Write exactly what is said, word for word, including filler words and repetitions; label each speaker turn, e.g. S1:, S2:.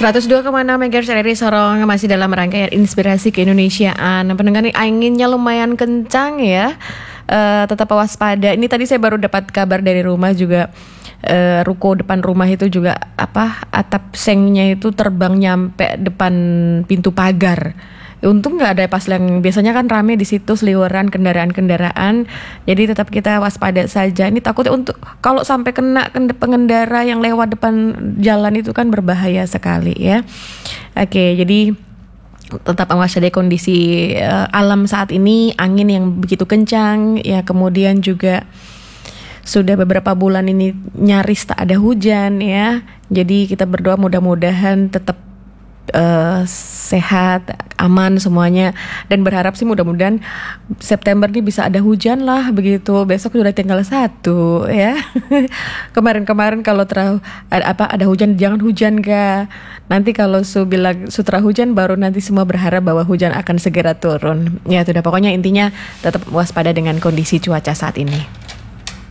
S1: seratus dua koma enam megahertz R R I Sorong masih dalam rangkaian inspirasi keindonesiaan. Pendengar nih, anginnya lumayan kencang ya. Uh, tetap waspada. Ini tadi saya baru dapat kabar dari rumah juga. Uh, ruko depan rumah itu juga apa atap sengnya itu terbang nyampe depan pintu pagar. Untung nggak ada pas yang biasanya kan rame di situ seliweran kendaraan-kendaraan. Jadi tetap kita waspada saja. Ini takutnya untuk kalau sampai kena pengendara yang lewat depan jalan itu kan berbahaya sekali ya. Oke, jadi tetap mewaspadai kondisi uh, alam saat ini, angin yang begitu kencang ya, kemudian juga sudah beberapa bulan ini nyaris tak ada hujan ya. Jadi kita berdoa mudah-mudahan tetap uh, sehat, aman semuanya, dan berharap sih mudah-mudahan September ini bisa ada hujan lah begitu. Besok sudah tinggal satu ya. Kemarin-kemarin kalau terlalu ada, apa ada hujan jangan hujan ga. Nanti kalau su bilang sutra hujan baru nanti semua berharap bahwa hujan akan segera turun. Ya sudah, pokoknya intinya tetap waspada dengan kondisi cuaca saat ini.